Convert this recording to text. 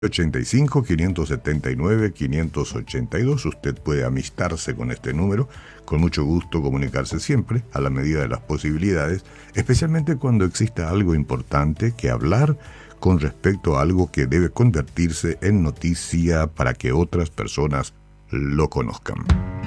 85 579 582. Usted puede amistarse con este número, con mucho gusto comunicarse siempre, a la medida de las posibilidades, especialmente cuando exista algo importante que hablar con respecto a algo que debe convertirse en noticia para que otras personas lo conozcan.